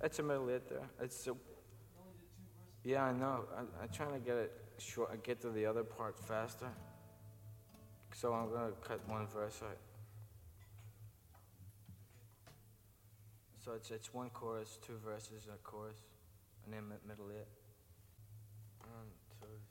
That's a middle eight there. It's a, yeah, I know. I'm trying to get it short. Get to the other part faster. So I'm gonna cut one verse out. So it's one chorus, two verses, and a chorus, and then middle eight. 1, 2,